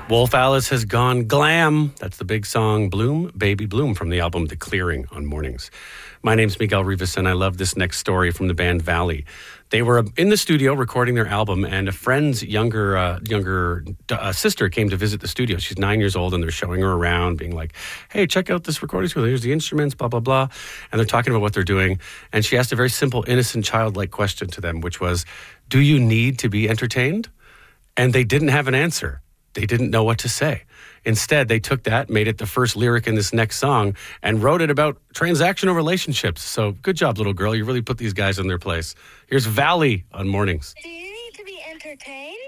Wolf Alice has gone glam. That's the big song, Bloom, Baby Bloom, from the album The Clearing on Mornings. My name's Miguel Rivas, and I love this next story from the band Valley. They were in the studio recording their album, and a friend's younger sister came to visit the studio. She's 9 years old, and they're showing her around, being like, hey, check out this recording studio. Here's the instruments, blah, blah, blah. And they're talking about what they're doing. And she asked a very simple, innocent, childlike question to them, which was, do you need to be entertained? And they didn't have an answer. They didn't know what to say. Instead, they took that, made it the first lyric in this next song, and wrote it about transactional relationships. So good job, little girl. You really put these guys in their place. Here's Valley on Mornings. Do you need to be entertained?